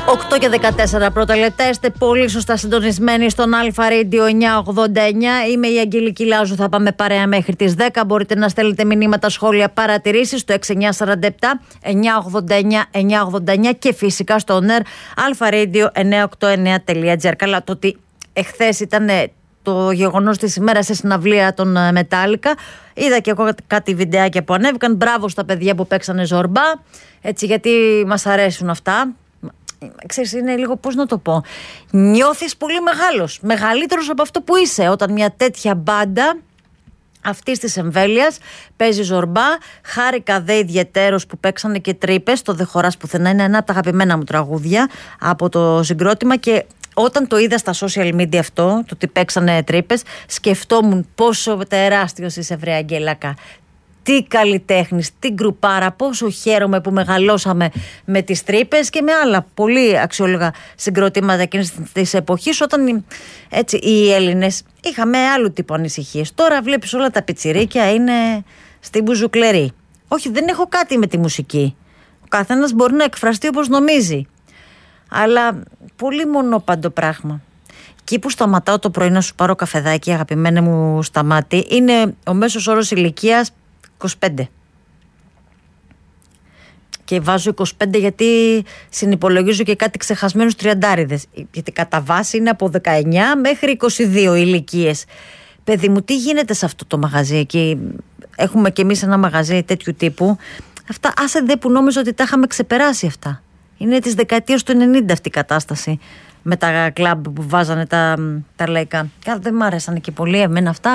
8 και 14 πρώτα λεπτά, είστε πολύ σωστά συντονισμένοι στον Αλφα Radio 989. Είμαι η Αγγελική Λάζου, θα πάμε παρέα μέχρι τις 10. Μπορείτε να στέλνετε μηνύματα, σχόλια, παρατηρήσεις στο 6947 989 989 και φυσικά στο NER alpharadio989.gr. Καλά, το ότι εχθές ήταν το γεγονός της ημέρας σε συναυλία των Metallica. Είδα και εγώ κάτι βιντεάκια που ανέβηκαν. Μπράβο στα παιδιά που παίξανε Ζορμπά, έτσι, γιατί μας αρέσουν αυτά. Ξέρεις, είναι λίγο, πώς να το πω, νιώθεις πολύ μεγάλος, μεγαλύτερος από αυτό που είσαι όταν μια τέτοια μπάντα αυτής της εμβέλειας παίζει Ζορμπά. Χάρηκα δε ιδιαιτέρως που παίξανε και Τρύπες. Το «Δεν χωράς πουθενά» είναι ένα από τα αγαπημένα μου τραγούδια από το συγκρότημα, και όταν το είδα στα social media αυτό, το ότι παίξανε Τρύπες, σκεφτόμουν πόσο τεράστιος είσαι, βρε Αγγελάκα. Τι καλλιτέχνης, τι γκρουπάρα, πόσο χαίρομαι που μεγαλώσαμε με τις Τρύπες και με άλλα πολύ αξιόλογα συγκροτήματα εκείνης της εποχής, όταν έτσι οι Έλληνες είχαμε άλλου τύπου ανησυχίες. Τώρα βλέπεις όλα τα πιτσιρίκια είναι στην μπουζουκλερή. Όχι, δεν έχω κάτι με τη μουσική. Ο καθένας μπορεί να εκφραστεί όπως νομίζει. Αλλά πολύ μονόπαντο πράγμα. Εκεί που σταματάω το πρωί να σου πάρω καφεδάκι, αγαπημένα μου Σταμάτη, είναι ο μέσος όρος ηλικίας 25. Και βάζω 25 γιατί συνυπολογίζω και κάτι ξεχασμένους τριαντάριδες. Γιατί κατά βάση είναι από 19 μέχρι 22 ηλικίες. Παιδί μου, τι γίνεται σε αυτό το μαγαζί εκεί? Έχουμε κι εμείς ένα μαγαζί τέτοιου τύπου. Αυτά, άσε δε που νόμιζα ότι τα είχαμε ξεπεράσει αυτά. Είναι της δεκαετίας του 90 αυτή η κατάσταση. Με τα κλαμπ που βάζανε τα λαϊκά. Δεν μ' άρεσαν και πολύ εμένα αυτά.